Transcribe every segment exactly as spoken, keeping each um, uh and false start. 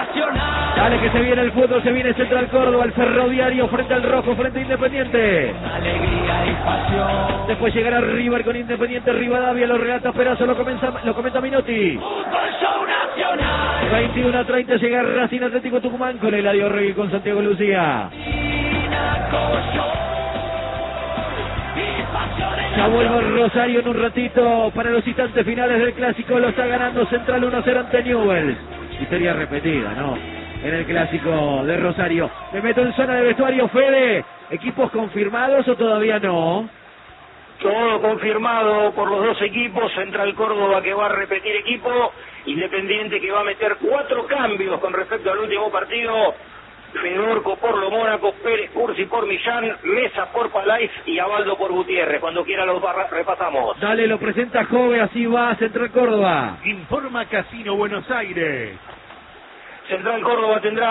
nacional. Dale que se viene el fútbol, se viene Central Córdoba, el Ferroviario frente al Rojo, frente a Independiente. Alegría y pasión. Después llegará River con Independiente Rivadavia, lo relata Perazo, lo comenta, lo comenta Minotti. Fútbol show nacional. veintiuno a treinta llega Racing Atlético Tucumán con Eladio Regui con Santiago Lucía. Ya vuelve Rosario en un ratito para los instantes finales del clásico. Lo está ganando Central uno a cero ante Newell's. Historia repetida, ¿no? En el clásico de Rosario. Me meto en zona de vestuario, Fede. ¿Equipos confirmados o todavía no? Todo confirmado por los dos equipos. Central Córdoba que va a repetir equipo. Independiente que va a meter cuatro cambios con respecto al último partido. Fedorco por Lo Mónaco, Pérez Cursi por Millán, Mesa por Palais y Abaldo por Gutiérrez. Cuando quiera los barra, repasamos. Dale, lo presenta Jove, así va Central Córdoba. Informa Casino Buenos Aires. Central Córdoba tendrá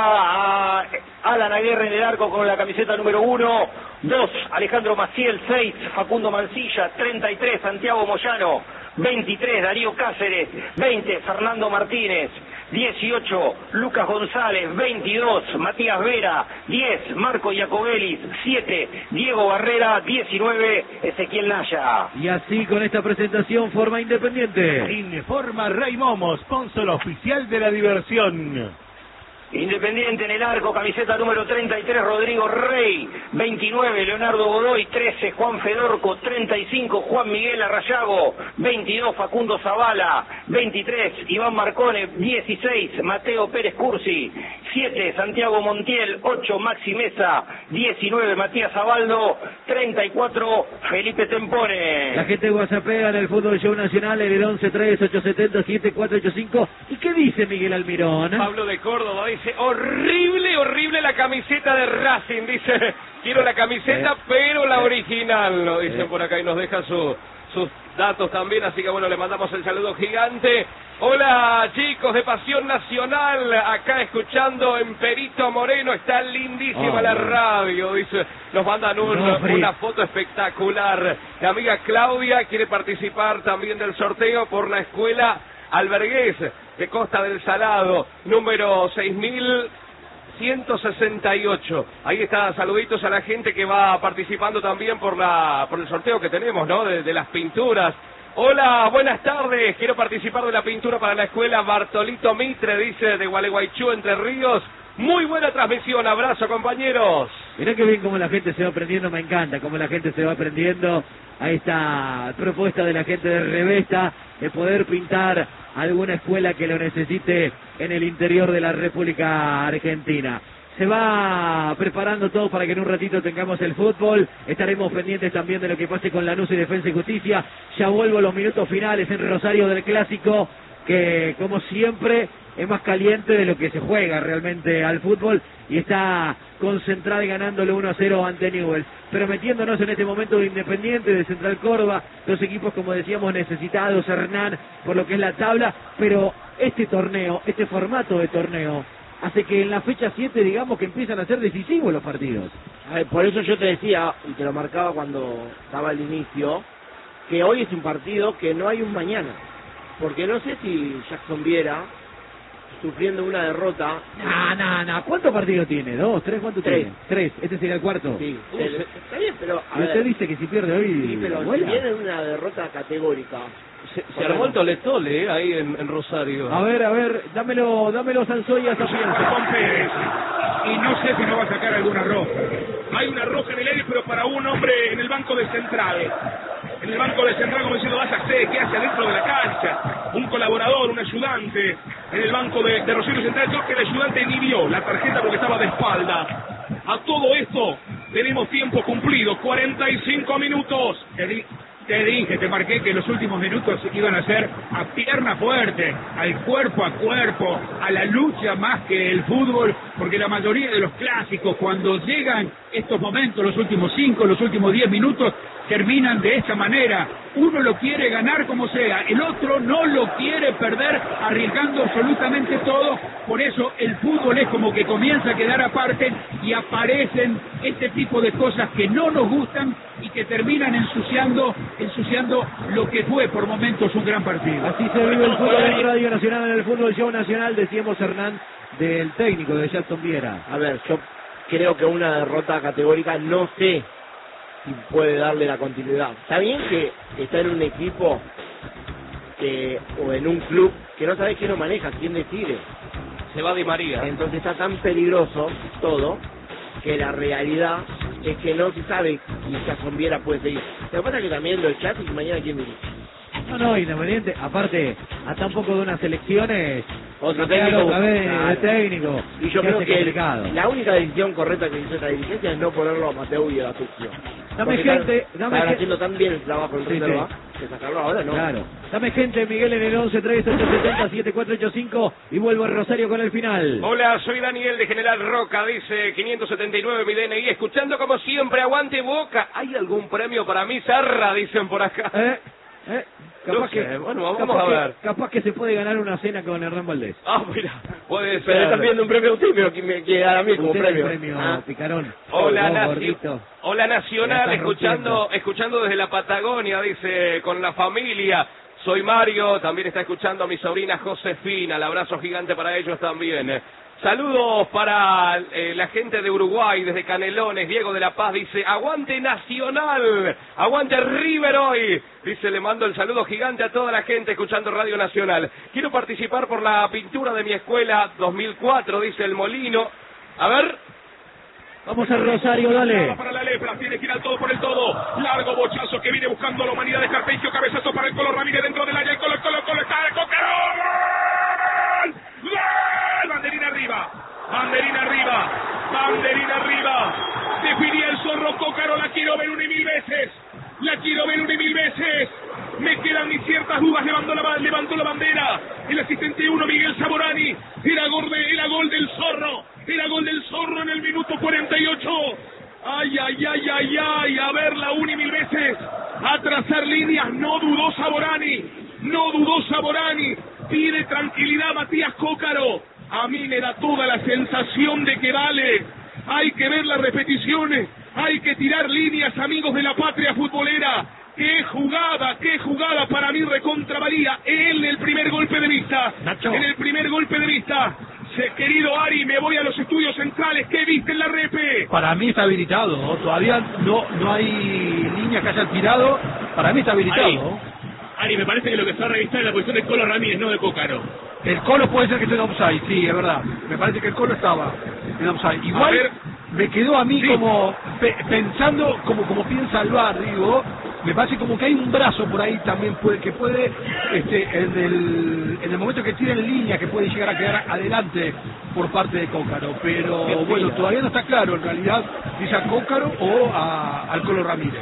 a Alan Aguirre en el arco con la camiseta número uno, dos Alejandro Maciel, seis Facundo Mancilla, treinta y tres Santiago Moyano, veintitrés Darío Cáceres, veinte Fernando Martínez, dieciocho Lucas González, veintidós Matías Vera, diez Marco Iacobelis, siete Diego Barrera, diecinueve Ezequiel Naya. Y así con esta presentación forma Independiente. Informa Ray Momo, sponsor oficial de la diversión. Independiente en el arco, camiseta número treinta y tres Rodrigo Rey, veintinueve Leonardo Godoy, trece Juan Fedorco, treinta y cinco Juan Miguel Arrayago, veintidós Facundo Zavala, veintitrés Iván Marcone, dieciséis Mateo Pérez Cursi, siete Santiago Montiel, ocho Maxi Mesa, diecinueve Matías Abaldo, treinta y cuatro Felipe Tempone. La gente WhatsAppea en el Fútbol Show Nacional en el once tres ocho siete cero siete cuatro ocho cinco. ¿Y qué dice Miguel Almirón? Pablo de Córdoba dice: horrible, horrible la camiseta de Racing. Dice, quiero la camiseta, eh, pero la original, lo dicen eh. por acá y nos deja su, sus datos también. Así que bueno, le mandamos el saludo gigante. Hola chicos de Pasión Nacional, acá escuchando en Perito Moreno, está lindísima oh, la radio, dice, nos mandan un, no, una foto espectacular. La amiga Claudia quiere participar también del sorteo por la escuela Albergués de Costa del Salado, número seis mil ciento sesenta y ocho. Ahí está, saluditos a la gente que va participando también por la por el sorteo que tenemos, ¿no? De, de las pinturas. Hola, buenas tardes, quiero participar de la pintura para la escuela Bartolito Mitre, dice, de Gualeguaychú, Entre Ríos. Muy buena transmisión, abrazo compañeros. Mirá que bien como la gente se va aprendiendo, me encanta como la gente se va aprendiendo a esta propuesta de la gente de Revesta de poder pintar alguna escuela que lo necesite en el interior de la República Argentina. Se va preparando todo para que en un ratito tengamos el fútbol. Estaremos pendientes también de lo que pase con Lanús y Defensa y Justicia. Ya vuelvo a los minutos finales en Rosario del Clásico, que como siempre es más caliente de lo que se juega realmente al fútbol, y está concentrada y ganándole uno a cero ante Newell's. Pero metiéndonos en este momento de Independiente, de Central Córdoba, dos equipos como decíamos necesitados, Hernán, por lo que es la tabla, pero este torneo, este formato de torneo, hace que en la fecha siete digamos que empiezan a ser decisivos los partidos. A ver, por eso yo te decía, y te lo marcaba cuando estaba al inicio, que hoy es un partido que no hay un mañana. Porque no sé si Jackson Viera, sufriendo una derrota... No, no, no. ¿Cuántos partidos tiene? ¿Dos? ¿Tres? ¿Cuánto Tres. tiene? Tres. ¿Este sería el cuarto? Sí. Uh, se, está bien, pero... A y ver, usted dice que si pierde hoy... Sí, pero si viene una derrota categórica... Se, se armó el tole-tole, ¿eh? Ahí en, en Rosario. A ver, a ver, dámelo, dámelo Sansoy a Sapienza. Con Pérez. Y no sé si no va a sacar alguna roja. Hay una roja en el aire, pero para un hombre en el banco de Central. En el banco de Central, como diciendo, vas a hacer, ¿qué hace dentro de la cancha? Un colaborador, un ayudante. En el banco de, de Rosario Central, creo que el ayudante ni vio la tarjeta porque estaba de espalda. A todo esto tenemos tiempo cumplido, cuarenta y cinco minutos. Te dije, te marqué que los últimos minutos iban a ser a pierna fuerte, al cuerpo a cuerpo, a la lucha más que el fútbol, porque la mayoría de los clásicos, cuando llegan estos momentos, los últimos cinco, los últimos diez minutos, terminan de esta manera. Uno lo quiere ganar como sea, el otro no lo quiere perder, arriesgando absolutamente todo. Por eso el fútbol es como que comienza a quedar aparte y aparecen este tipo de cosas que no nos gustan y que terminan ensuciando ensuciando lo que fue por momentos un gran partido. Así se vive el fútbol en Radio Nacional, en el Fútbol Show Nacional. Decíamos, Hernán, del técnico de Jackson Viera. A ver, yo creo que una derrota categórica no sé si puede darle la continuidad. Está bien que está en un equipo que, o en un club que no sabes quién lo maneja, quién decide. Se va Di María. Entonces está tan peligroso todo que la realidad es que no se sabe si Jackson Viera puede seguir. Lo que pasa es que también lo echás y mañana quién dirige. No, no, Independiente, aparte, a tan poco de unas elecciones, Otro cambiar técnico, otra vez claro. de técnico. Y yo se creo hace que complicado. la única decisión correcta que hizo esta dirigencia es no ponerlo a Mateu y a Tuccio. Dame Porque gente, están, dame están gente. haciendo tan bien el trabajo en Sí, reserva que sacarlo ahora no. Claro. Dame gente, Miguel, en el once tres ocho siete cero siete cuatro ocho cinco y vuelvo a Rosario con el final. Hola, soy Daniel de General Roca, dice quinientos setenta y nueve mi D N I, escuchando como siempre, aguante Boca. ¿Hay algún premio para mí, Zarra? Dicen por acá. ¿Eh? ¿Eh? Capaz No sé, que, bueno, vamos capaz a que- ver. capaz que se puede ganar una cena con Hernán Valdés. Ah, mira, puede ser. Pero están pidiendo un premio a usted, pero que me quiere dar a mí como Usted es premio. el premio Ah. Picarón. Hola, Vos, Nacio- gordito. Hola La Nacional, están escuchando, rompiendo. escuchando desde la Patagonia, dice, con la familia. Soy Mario, también está escuchando a mi sobrina Josefina, el abrazo gigante para ellos también. Saludos para eh, la gente de Uruguay, desde Canelones. Diego de la Paz dice, aguante Nacional, aguante River hoy. Dice, le mando el saludo gigante a toda la gente escuchando Radio Nacional. Quiero participar por la pintura de mi escuela dos mil cuatro, dice el Molino. A ver. Vamos a Rosario, dale. Para la lepra, tiene que ir al todo por el todo. Largo bochazo que viene buscando la humanidad de Carpegio. Cabezazo para el Colo Ramírez dentro del área. El Colo, el Colo, el Colo está de Cócaro. ¡Gol! ¡Gol! Banderina arriba. Banderina arriba. Banderina arriba. Definía el zorro Cócaro. La quiero ver una y mil veces. La quiero ver una y mil veces. Me quedan mis ciertas dudas. Levantó la, levantó la bandera. El asistente uno, Miguel Saborani. Era gol, de, era gol del zorro. Era gol del zorro en el minuto cuarenta y ocho. Ay, ay, ay, ay, ay. A verla una y mil veces. A trazar líneas. No dudó Saborani. No dudó Saborani. Pide tranquilidad Matías Cócaro. A mí me da toda la sensación de que vale. Hay que ver las repeticiones. Hay que tirar líneas, amigos de la patria futbolera. ¡Qué jugada! ¡Qué jugada para mí recontra María! En el primer golpe de vista. Nacho. En el primer golpe de vista. Se, querido Ari, me voy a los estudios centrales. ¿Qué viste en la repe? Para mí está habilitado, ¿no? Todavía no no hay líneas que hayan tirado. Para mí está habilitado. Ahí. Ari, me parece que lo que se va a revisar es la posición de Colo Ramírez, no de Cócaro. El Colo puede ser que esté en offside, sí, es verdad. Me parece que el Colo estaba en offside. Igual ver. me quedó a mí Sí. como pe- pensando, como como piensa el V A R, digo, me parece como que hay un brazo por ahí también puede, que puede, este, en el, en el momento que tira en línea, que puede llegar a quedar adelante por parte de Cócaro. Pero Qué bueno, fila. todavía no está claro en realidad si es a Cócaro o a, al Colo Ramírez.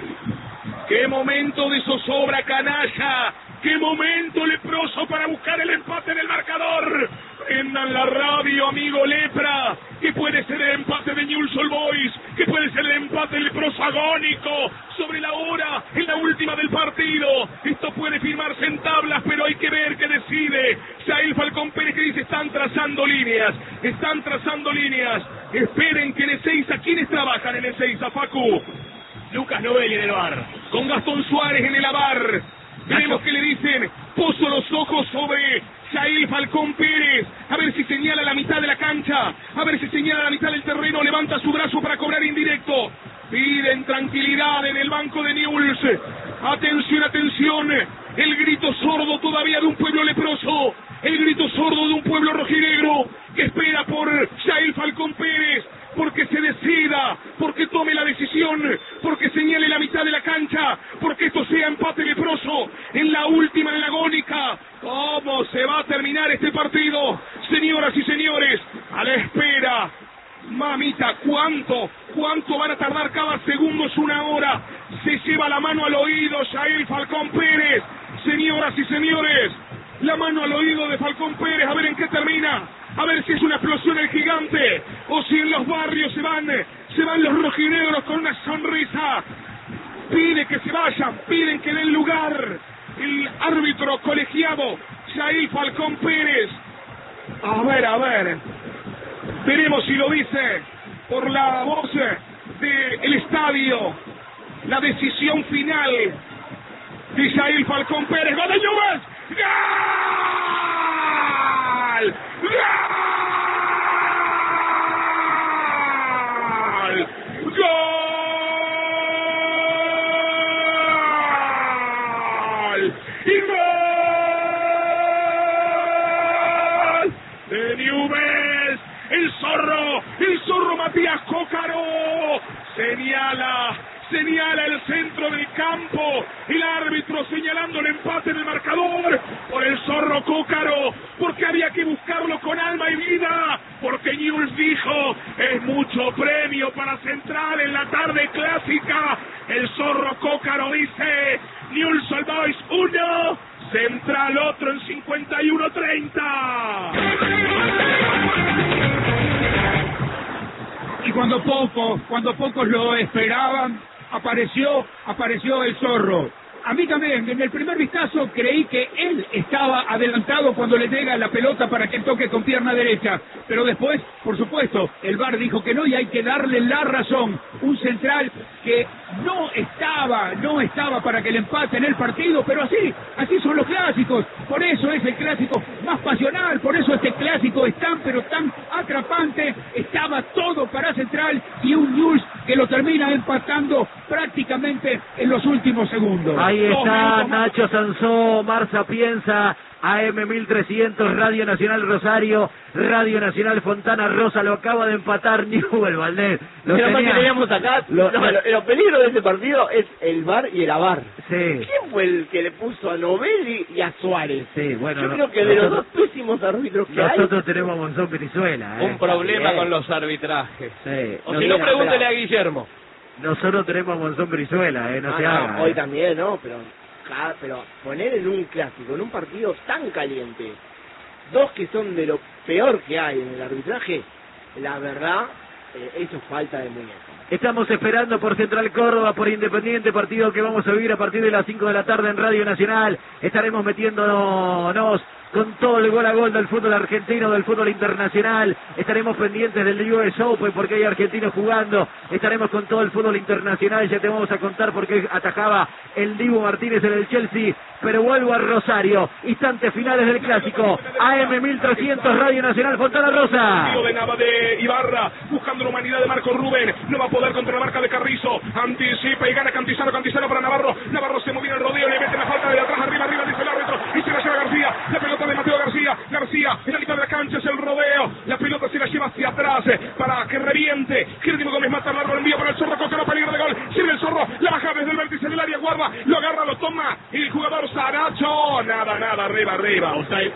¡Qué momento de zozobra, canalla! ¡Qué momento leproso para buscar el empate en el marcador! Prendan la radio, amigo Lepra, que puede ser el empate de Newell's Old Boys, que puede ser el empate leproso agónico, sobre la hora, en la última del partido. Esto puede firmarse en tablas, pero hay que ver qué decide. Sael Falcón Pérez que dice, están trazando líneas, están trazando líneas. Esperen que en Ezeiza, ¿quiénes trabajan en Ezeiza, Facu? Lucas Novelli en el bar, con Gastón Suárez en el avar. Veremos qué le dicen. Puso los ojos sobre Yael Falcón Pérez. A ver si señala la mitad de la cancha. A ver si señala la mitad del terreno. Levanta su brazo para cobrar indirecto. Piden tranquilidad en el banco de Newell's. Atención, atención. El grito sordo todavía de un pueblo leproso. El grito sordo de un pueblo rojinegro que espera por Yael Falcón Pérez. Porque se decida, porque tome la decisión, porque señale la mitad de la cancha, porque esto sea empate leproso en la última, en la agónica. ¿Cómo se va a terminar este partido? Señoras y señores, a la espera. Mamita, ¿cuánto? ¿Cuánto van a tardar cada segundo? Es una hora. Se lleva la mano al oído Yael Falcón Pérez. Señoras y señores, la mano al oído de Falcón Pérez, a ver en qué termina. A ver si es una explosión el gigante o si en los barrios se van, se van los rojinegros con una sonrisa. Pide que se vayan, piden que den lugar. El árbitro colegiado, Yael Falcón Pérez. A ver, a ver. Veremos si lo dice por la voz del estadio. La decisión final de Yael Falcón Pérez. ¡Gol de Newell's! ¡Gol! ¡Gol! dijo, es mucho premio para Central en la tarde clásica. El zorro Cócaro dice, Newell's Old Boys uno, Central otro en cincuenta y uno treinta. Y cuando pocos, cuando pocos lo esperaban, apareció, apareció el zorro. A mí también, en el primer vistazo, creí que él estaba adelantado cuando le llega la pelota para que toque con pierna derecha. Pero después, por supuesto, el V A R dijo que no y hay que darle la razón. Un Central que no estaba, no estaba para que le empaten el partido, pero así, así son los clásicos. Por eso es el clásico más pasional, por eso este clásico es tan, pero tan atrapante. Estaba todo para Central y un Newell's que lo termina empatando prácticamente en los últimos segundos. Ahí está Nacho Sansó, Marza Piensa, A M mil trescientos, Radio Nacional Rosario, Radio Nacional Fontana Rosa, lo acaba de empatar Newell's, Valdés. Lo Pero más tenía, que teníamos acá, lo, no, lo, lo peligro de este partido es el V A R y el A V A R. Sí. ¿Quién fue el que le puso a Novelli y a Suárez? Sí, bueno. Yo no, creo que de los nosotros, dos pésimos árbitros que nosotros hay... tenemos a Monzón Venezuela. ¿eh? Un problema Bien. con los arbitrajes. Sí. O Nos- si no, Mira, pregúntele pero- a Guillermo. Nosotros tenemos a Monzón Venezuela, ¿eh? No Ah, se no, haga. hoy ¿eh? también, ¿no? Pero, ja, pero poner en un clásico, en un partido tan caliente, dos que son de lo peor que hay en el arbitraje, la verdad, eh, eso es falta de muñeca. Estamos esperando por Central Córdoba, por Independiente, partido que vamos a vivir a partir de las cinco de la tarde en Radio Nacional. Estaremos metiéndonos con todo el gol a gol del fútbol argentino, del fútbol internacional. Estaremos pendientes del U S Open porque hay argentinos jugando. Estaremos con todo el fútbol internacional. Ya te vamos a contar por qué atajaba el Dibu Martínez en el Chelsea. Pero vuelvo a Rosario. Instantes finales del clásico. A M mil trescientos, Radio Nacional Fontana Rosa. De Nava de Ibarra, buscando la humanidad de Marco Rubén, no va a poder contra la marca de Carrizo, anticipa y gana Cantizano, Cantizano para Navarro, Navarro se movió en el rodeo, le mete la falta de atrás, arriba, arriba, dice el árbitro, y se la lleva García, la pelota de Mateo García, García, en la mitad de la cancha es el rodeo, la pelota se la lleva hacia atrás, eh, para que reviente, Jerónimo Gómez mata el árbol, envía para el Zorro, Cócaro, peligro de gol, sirve el Zorro, la baja desde el vértice del área, guarda, lo agarra, lo toma, y el jugador Saracho, nada, nada, arriba, arriba, o sea,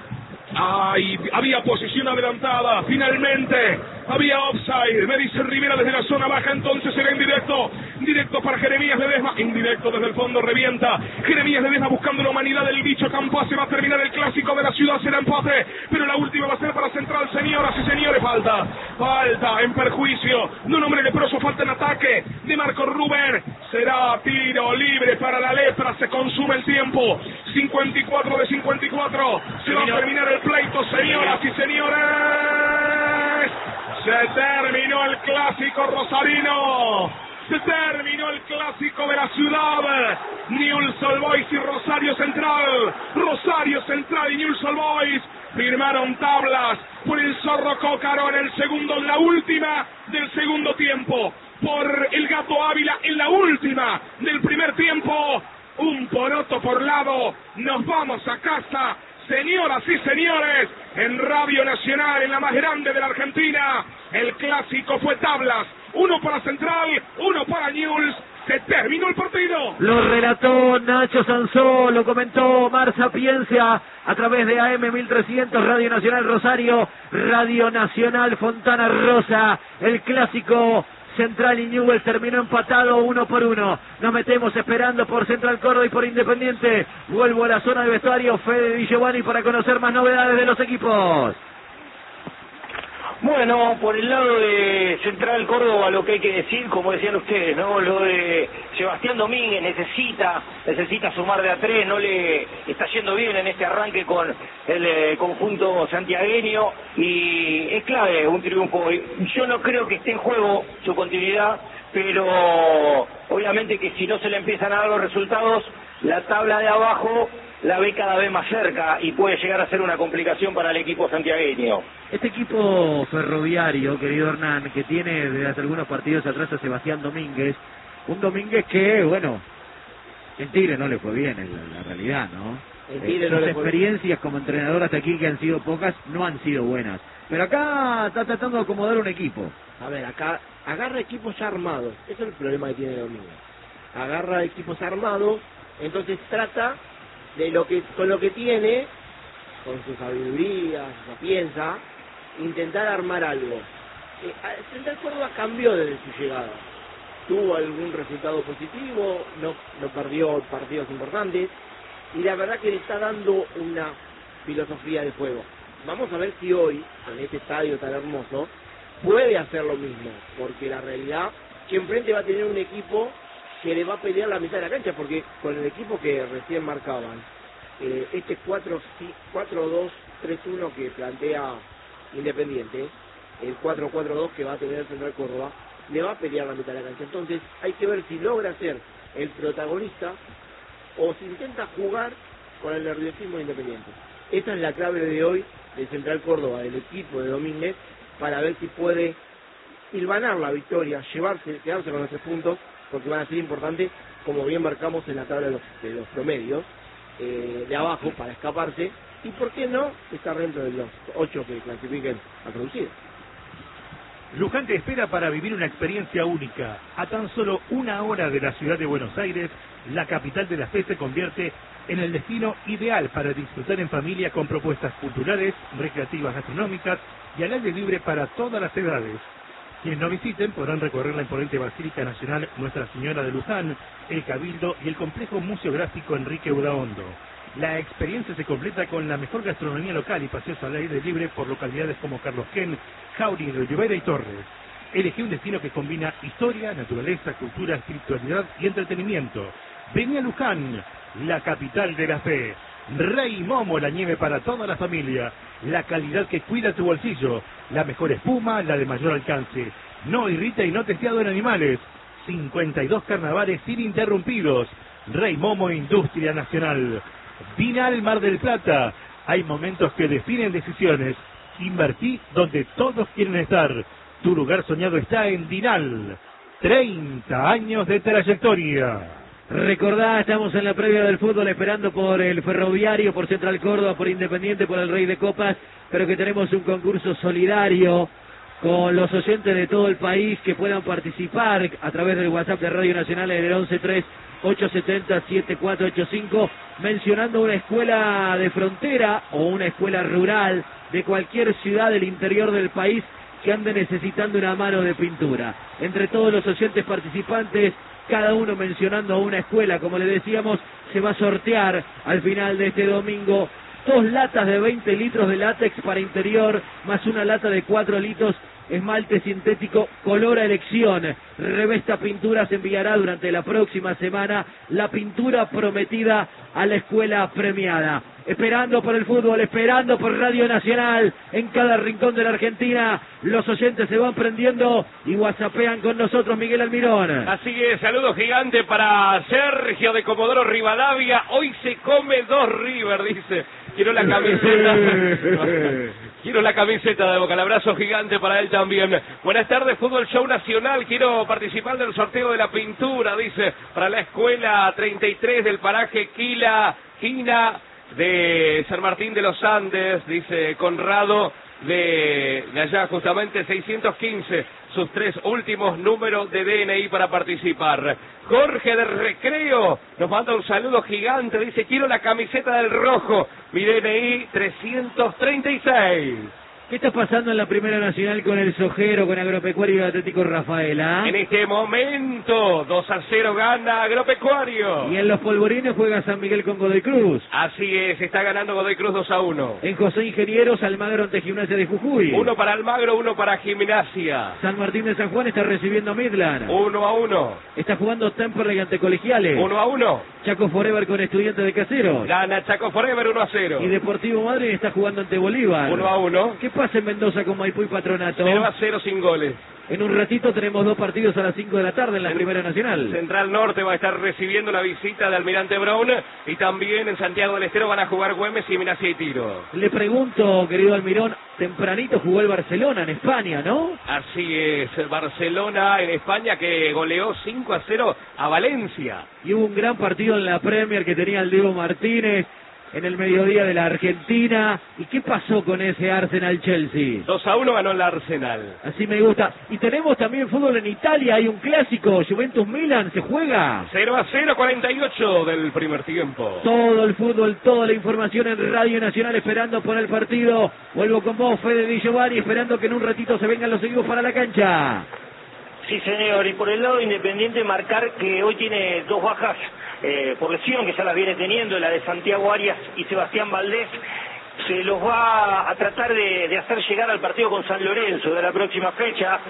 ay, había posición adelantada, finalmente, había offside, me dice Rivera desde la zona baja, entonces será indirecto, directo para Jeremías Ledesma, indirecto desde el fondo, revienta, Jeremías Ledesma buscando la humanidad del bicho Campo, se va a terminar el clásico de la ciudad, será empate, pero la última va a ser para Central, señoras y señores, falta, falta, en perjuicio, de un hombre leproso, falta en ataque, de Marco Rubén, será tiro libre para la lepra, se consume el tiempo, cincuenta y cuatro de cincuenta y cuatro, se va a terminar el pleito, señoras y señores, se terminó el clásico rosarino, se terminó el clásico de la ciudad, Newell's Old Boys y Rosario Central, Rosario Central y Newell's Old Boys firmaron tablas por el Zorro Cócaro en el segundo, en la última del segundo tiempo, por el Gato Ávila en la última del primer tiempo, un poroto por lado, nos vamos a casa. Señoras y señores, en Radio Nacional, en la más grande de la Argentina, el clásico fue tablas, uno para Central, uno para Newell's, se terminó el partido. Lo relató Nacho Sansó, lo comentó Marza Piensa a través de A M mil trescientos, Radio Nacional Rosario, Radio Nacional Fontana Rosa, el clásico Central y Newell's terminó empatado uno por uno. Nos metemos esperando por Central Córdoba y por Independiente. Vuelvo a la zona de vestuario, Fede Di Giovanni, para conocer más novedades de los equipos. Bueno, por el lado de Central Córdoba, lo que hay que decir, como decían ustedes, ¿no? Lo de Sebastián Domínguez necesita, necesita sumar de a tres, no le está yendo bien en este arranque con el eh, conjunto santiagueño y es clave un triunfo. Yo no creo que esté en juego su continuidad, pero obviamente que si no se le empiezan a dar los resultados, la tabla de abajo la ve cada vez más cerca y puede llegar a ser una complicación para el equipo santiagueño. Este equipo ferroviario, querido Hernán, que tiene desde hace algunos partidos atrás a Sebastián Domínguez, un Domínguez que, bueno, en Tigre no le fue bien, en la, la realidad, ¿no? En Tigre eh, no sus le fue experiencias como entrenador hasta aquí, que han sido pocas, no han sido buenas. Pero acá está tratando de acomodar un equipo. A ver, acá agarra equipos ya armados, ese es el problema que tiene Domínguez. Agarra equipos armados, entonces trata de lo que con lo que tiene, con su sabiduría, su sapienza, intentar armar algo. Eh, Central Córdoba cambió desde su llegada. Tuvo algún resultado positivo, no, no perdió partidos importantes, y la verdad que le está dando una filosofía de juego. Vamos a ver si hoy, en este estadio tan hermoso, puede hacer lo mismo, porque la realidad que enfrente va a tener un equipo que le va a pelear la mitad de la cancha, porque con el equipo que recién marcaban, eh, este cuatro dos tres uno que plantea Independiente, el cuatro cuatro dos que va a tener Central Córdoba, le va a pelear la mitad de la cancha. Entonces hay que ver si logra ser el protagonista o si intenta jugar con el nerviosismo de Independiente. Esa es la clave de hoy de Central Córdoba, del equipo de Domínguez, para ver si puede hilvanar la victoria, llevarse, quedarse con los tres puntos, porque van a ser importantes, como bien marcamos en la tabla de los, de los promedios, eh, de abajo, para escaparse, y por qué no estar dentro de los ocho que clasifiquen a producir. Luján te espera para vivir una experiencia única. A tan solo una hora de la ciudad de Buenos Aires, la capital de la fe se convierte en el destino ideal para disfrutar en familia con propuestas culturales, recreativas, gastronómicas y al aire libre para todas las edades. Quienes no visiten podrán recorrer la imponente Basílica Nacional Nuestra Señora de Luján, el Cabildo y el complejo museográfico Enrique Udaondo. La experiencia se completa con la mejor gastronomía local y paseos al aire libre por localidades como Carlos Ken, Jauregui, Rivera y Torres. Elegí un destino que combina historia, naturaleza, cultura, espiritualidad y entretenimiento. Vení a Luján, la capital de la fe. Rey Momo, la nieve para toda la familia. La calidad que cuida tu bolsillo. La mejor espuma, la de mayor alcance. No irrita y no testeado en animales. cincuenta y dos carnavales ininterrumpidos. Rey Momo, Industria Nacional. Vinal Mar del Plata. Hay momentos que definen decisiones. Invertí donde todos quieren estar. Tu lugar soñado está en Dinal. treinta años de trayectoria. Recordá, estamos en la previa del fútbol esperando por el Ferroviario, por Central Córdoba, por Independiente, por el Rey de Copas, pero que tenemos un concurso solidario con los oyentes de todo el país que puedan participar a través del WhatsApp de Radio Nacional en el once tres ocho siete cero siete cuatro ocho cinco, mencionando una escuela de frontera o una escuela rural de cualquier ciudad del interior del país que ande necesitando una mano de pintura. Entre todos los oyentes participantes, cada uno mencionando a una escuela, como le decíamos, se va a sortear al final de este domingo dos latas de veinte litros de látex para interior, más una lata de cuatro litros esmalte sintético color a elección. Revesta Pinturas enviará durante la próxima semana la pintura prometida a la escuela premiada. Esperando por el fútbol, esperando por Radio Nacional, en cada rincón de la Argentina, los oyentes se van prendiendo y whatsappean con nosotros, Miguel Almirón. Así es, saludo gigante para Sergio de Comodoro Rivadavia. Hoy se come dos River, dice. Quiero la camiseta. Quiero la camiseta de Boca. El abrazo gigante para él también. Buenas tardes, Fútbol Show Nacional. Quiero participar del sorteo de la pintura, dice, para la escuela treinta y tres del paraje Quila, Quina, de San Martín de los Andes, dice Conrado, de, de allá justamente seiscientos quince, sus tres últimos números de D N I para participar. Jorge de Recreo nos manda un saludo gigante, dice, quiero la camiseta del rojo, mi D N I trescientos treinta y seis. ¿Qué está pasando en la Primera Nacional con el Sojero, con Agropecuario y Atlético Rafaela? En este momento, dos a cero gana Agropecuario. Y en los polvorines juega San Miguel con Godoy Cruz. Así es, está ganando Godoy Cruz dos a uno. En José Ingenieros, Almagro ante Gimnasia de Jujuy. Uno para Almagro, uno para Gimnasia. San Martín de San Juan está recibiendo a Midland. Uno a uno. Está jugando Temperley ante Colegiales. Uno a uno. Chaco Forever con Estudiantes de Caseros. Gana Chaco Forever uno a cero. Y Deportivo Madrid está jugando ante Bolívar. Uno a uno. ¿Qué pasa en Mendoza con Maipú y Patronato? cero a cero sin goles. En un ratito tenemos dos partidos a las cinco de la tarde en la Primera Nacional. Central Norte va a estar recibiendo la visita de Almirante Brown y también en Santiago del Estero van a jugar Güemes y Gimnasia y Tiro. Le pregunto, querido Almirón, tempranito jugó el Barcelona en España, ¿no? Así es, Barcelona en España que goleó cinco a cero a Valencia. Y hubo un gran partido en la Premier que tenía el Diego Martínez en el mediodía de la Argentina. ¿Y qué pasó con ese Arsenal-Chelsea? dos a uno ganó el Arsenal. Así me gusta. Y tenemos también fútbol en Italia, hay un clásico, Juventus-Milan, ¿se juega? cero a cero, cuarenta y ocho del primer tiempo. Todo el fútbol, toda la información en Radio Nacional, esperando por el partido. Vuelvo con vos, Fede Di Giovanni, esperando que en un ratito se vengan los equipos para la cancha. Sí, señor, y por el lado de Independiente marcar que hoy tiene dos bajas eh, por lesión, que ya las viene teniendo, la de Santiago Arias y Sebastián Valdés. Se los va a tratar de, de hacer llegar al partido con San Lorenzo de la próxima fecha.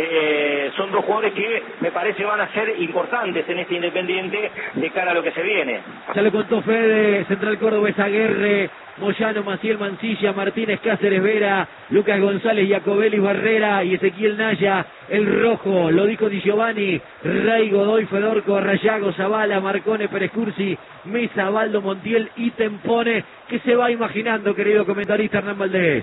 Eh, son dos jugadores que me parece van a ser importantes en este Independiente de cara a lo que se viene. Ya lo contó Fede, Central Córdoba, Aguerre, Moyano, Maciel, Mancilla, Martínez, Cáceres, Vera, Lucas González, Jacobelli, Barrera y Ezequiel Naya, el rojo, lo dijo Di Giovanni, Rey, Godoy, Fedorco, Arrayago, Zavala, Marcone, Pérez Cursi, Mesa, Baldo, Montiel y Tempone. ¿Qué se va imaginando, querido comentarista Hernán Valdés?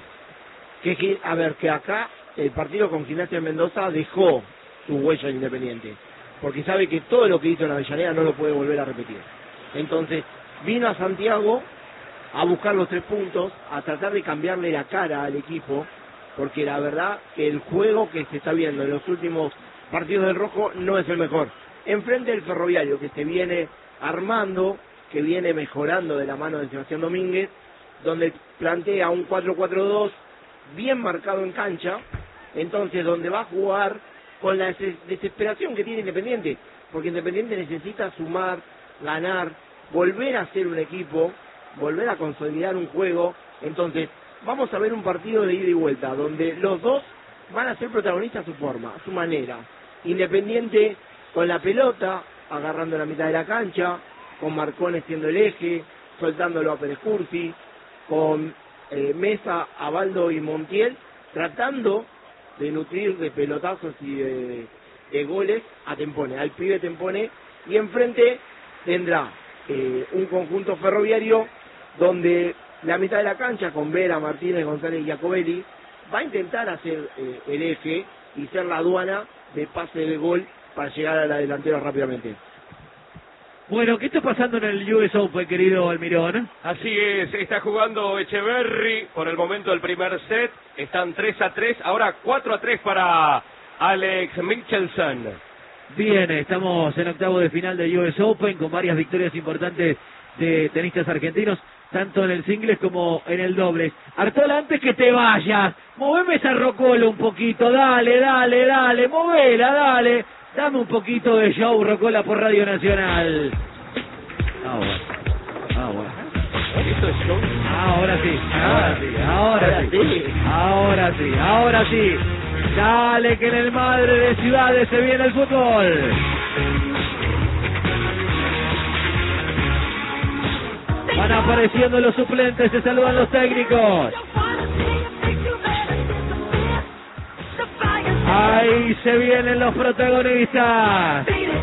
Que, a ver, que acá el partido con Gimnasia de Mendoza dejó su huella Independiente, porque sabe que todo lo que hizo en Avellaneda no lo puede volver a repetir. Entonces, vino a Santiago a buscar los tres puntos, a tratar de cambiarle la cara al equipo, porque la verdad que el juego que se está viendo en los últimos partidos del Rojo no es el mejor. Enfrente del Ferroviario, que se viene armando, que viene mejorando de la mano de Sebastián Domínguez, donde plantea un cuatro cuatro dos bien marcado en cancha, entonces donde va a jugar con la desesperación que tiene Independiente, porque Independiente necesita sumar, ganar, volver a ser un equipo, volver a consolidar un juego. Entonces vamos a ver un partido de ida y vuelta, donde los dos van a ser protagonistas a su forma, a su manera. Independiente con la pelota, agarrando la mitad de la cancha, con Marcone siendo el eje, soltándolo a Pérez Cursi, con eh, Mesa, Abaldo y Montiel, tratando de nutrir de pelotazos y de, de goles a Tempone, al pibe Tempone, y enfrente tendrá eh, un conjunto ferroviario donde la mitad de la cancha, con Vera, Martínez, González y Jacobelli, va a intentar hacer eh, el eje y ser la aduana de pase de gol para llegar a la delantera rápidamente. Bueno, ¿qué está pasando en el U S Open, querido Almirón? Así es, está jugando Echeverry por el momento el primer set, están tres a tres, ahora cuatro a tres para Alex Michelson. Bien, estamos en octavo de final de U S Open con varias victorias importantes de tenistas argentinos, tanto en el singles como en el dobles. Artola, antes que te vayas, moveme esa rocola un poquito, dale, dale, dale, movela, dale. Dame un poquito de show, Rocola, por Radio Nacional. Ah, bueno. Ah, bueno. ¿Esto es show? Ahora sí, ahora sí, ahora sí. Ahora sí, ahora sí. Dale, que en el Madre de Ciudades se viene el fútbol. Van apareciendo los suplentes, se saludan los técnicos. Ahí se vienen los protagonistas.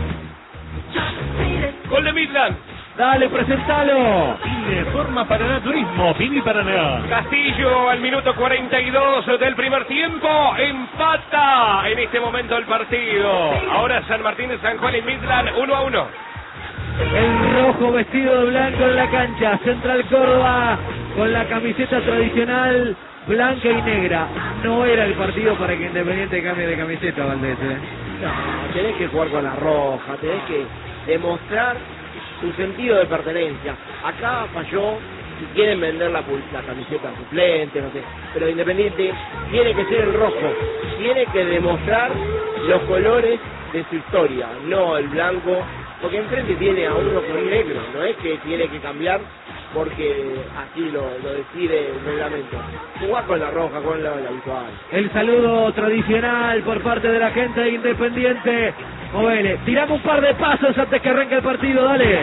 Gol de Midland. Dale, presentalo. Pide forma Paraná Turismo, Pini Paraná. Castillo al minuto cuarenta y dos del primer tiempo. Empata en este momento el partido. Ahora San Martín de San Juan y Midland uno a uno. El rojo vestido de blanco en la cancha. Central Córdoba con la camiseta tradicional blanca y negra. No era el partido para que Independiente cambie de camiseta, Valdés, ¿eh? No, tenés que jugar con la roja, tenés que demostrar tu sentido de pertenencia. Acá falló, si quieren vender la, la camiseta suplente, no sé, pero Independiente tiene que ser el rojo, tiene que demostrar los colores de su historia, no el blanco, porque enfrente tiene a uno con negro, no es que tiene que cambiar porque así lo, lo decide el reglamento. Jugar con la roja, con la, la habitual. El saludo tradicional por parte de la gente de Independiente. Movele, tiramos un par de pasos antes que arranque el partido, dale.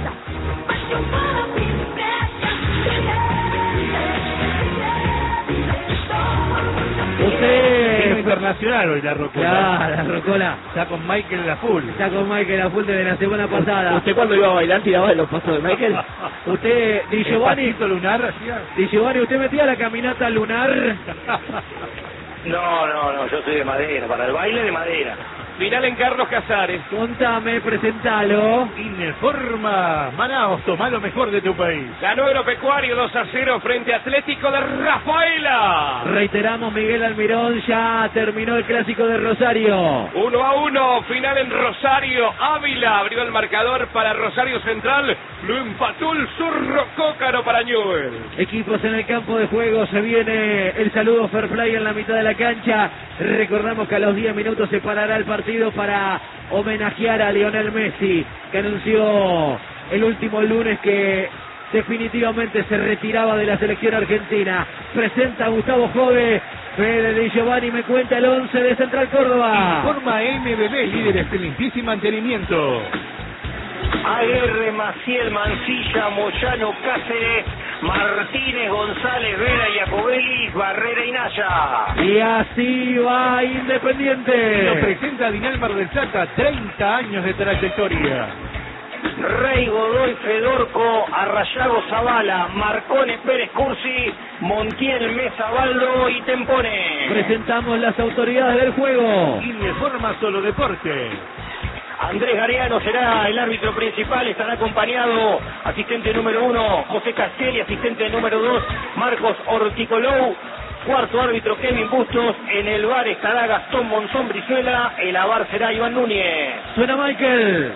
Usted... Es internacional hoy la Rocola. Claro, la Rocola. Está con Michael la full. Está con Michael la full desde la semana pasada. ¿Usted cuando iba a bailar tiraba los pasos de Michael? Usted, Di Giovanni, lunar hacía. Di Giovanni, ¿usted metía la caminata lunar? No, no, no, yo soy de madera, para el baile de madera. Final en Carlos Casares. Contame, presentalo. Informa Manaos, toma lo mejor de tu país. Ganó Agropecuario dos a cero frente a Atlético de Rafaela. Reiteramos, Miguel Almirón, ya terminó el clásico de Rosario. uno a uno, final en Rosario. Ávila abrió el marcador para Rosario Central. Lo empató el Zorro Cócaro para Newell. Equipos en el campo de juego, se viene el saludo fair play en la mitad de la cancha. Recordamos que a los diez minutos se parará el partido para homenajear a Lionel Messi, que anunció el último lunes que definitivamente se retiraba de la selección argentina. Presenta a Gustavo Jove. Fede Di Giovanni me cuenta el once de Central Córdoba. Informa M B B, líderes de limpieza y mantenimiento. Aguirre, Maciel, Mancilla, Moyano, Cáceres, Martínez, González, Vera, Iacobelli, Barrera y Naya. Y así va Independiente. Lo presenta Dinalmar del Plata, treinta años de trayectoria. Rey, Godoy, Fedorco, Arrayago, Zavala, Marcone, Pérez, Cursi, Montiel, Mesa, Baldo y Tempone. Presentamos las autoridades del juego. Informa Solo Deporte. Andrés Gariano será el árbitro principal, estará acompañado asistente número uno, José Castelli, asistente número dos, Marcos Orticolou, cuarto árbitro Kevin Bustos, en el bar estará Gastón Monzón Brizuela, el avar será Iván Núñez. Suena Michael.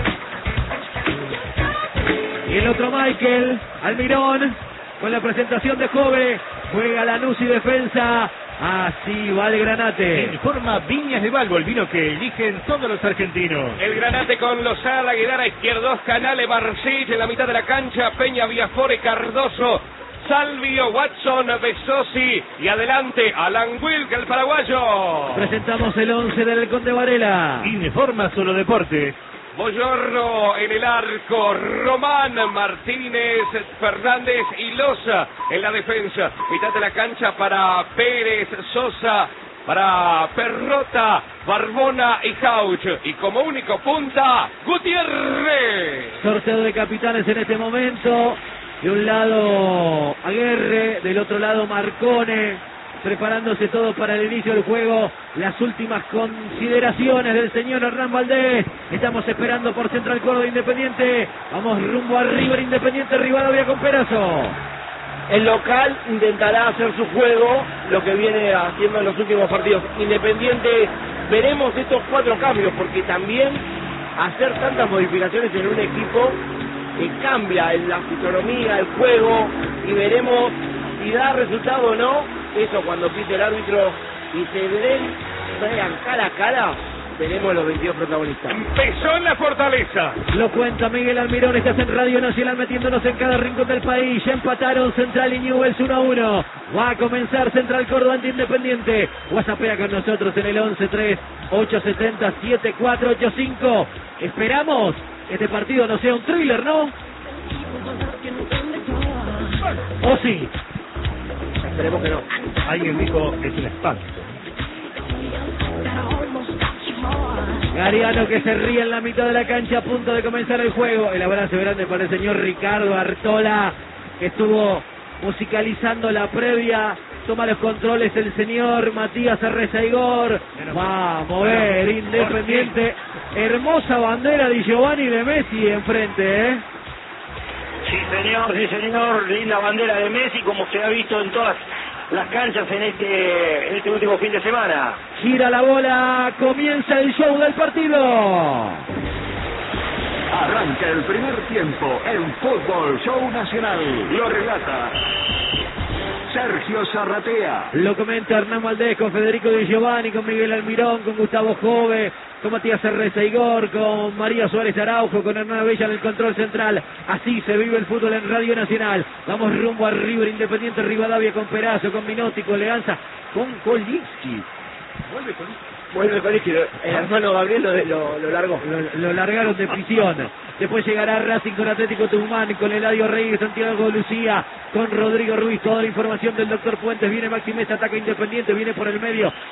Y el otro Michael, Almirón, con la presentación de Jove, juega Lanús y defensa. Así va el Granate. Informa Viñas de Balbo, el vino que eligen todos los argentinos. El Granate con Lozada, Guedara, Izquierdos, Canales, Marcilla en la mitad de la cancha, Peña, Villafore, Cardoso, Salvio, Watson, Besosi y adelante Alan Wilk, el paraguayo. Presentamos el once del Conde Varela. Informa Solo Deporte. Boyorno en el arco, Román, Martínez, Fernández y Loza en la defensa. Mitad de la cancha para Pérez, Sosa, para Perrota, Barbona y Jauch. Y como único punta, Gutiérrez. Sorteo de capitanes en este momento. De un lado Aguerre, del otro lado Marcone. Preparándose todo para el inicio del juego. Las últimas consideraciones del señor Hernán Valdés. Estamos esperando por Central Córdoba Independiente. Vamos rumbo a River Independiente, Rivadavia con Perazo. El local intentará hacer su juego, lo que viene haciendo en los últimos partidos. Independiente, veremos estos cuatro cambios, porque también hacer tantas modificaciones en un equipo que cambia en la fisonomía, el juego, y veremos si da resultado o no. Eso cuando pite el árbitro y se den, vean cara a cara, tenemos los veintidós protagonistas. Empezó en la Fortaleza. Lo cuenta Miguel Almirón, estás en Radio Nacional metiéndonos en cada rincón del país. Ya empataron Central y Newell's uno a uno. Va a comenzar Central Córdoba ante Independiente. WhatsAppea con nosotros en el once tres ocho siete cero siete cuatro ocho cinco. Esperamos que este partido no sea un thriller, ¿no? ¿O sí? Esperemos que no. Alguien dijo, es un espanto. Gariano que se ríe en la mitad de la cancha a punto de comenzar el juego. El abrazo grande para el señor Ricardo Artola, que estuvo musicalizando la previa. Toma los controles el señor Matías Arrezaigor. Va a mover Independiente. Hermosa bandera de Giovanni de Messi enfrente, ¿eh? Sí, señor, sí, señor. Linda bandera de Messi, como se ha visto en todas las canchas en este, en este último fin de semana. Gira la bola, comienza el show del partido. Arranca el primer tiempo en Fútbol Show Nacional. Lo relata Sergio Zarratea. Lo comenta Hernán Valdés con Federico Di Giovanni, con Miguel Almirón, con Gustavo Jove, con Matías Arrezaigor, con María Suárez Araujo, con Hernán Bella en el control central. Así se vive el fútbol en Radio Nacional. Vamos rumbo a River Independiente Rivadavia con Perazo, con Minotti, con Leanza, con Kolitsky. Vuelve con Vuelve con el hermano Gabriel lo, lo, lo largó. Lo, lo largaron de prisión. Después llegará Racing con Atlético Tucumán, con Eladio Reyes, Santiago Lucía, con Rodrigo Ruiz. Toda la información del doctor Puentes. Viene Maxi Mesa, ataca Independiente, viene por el medio.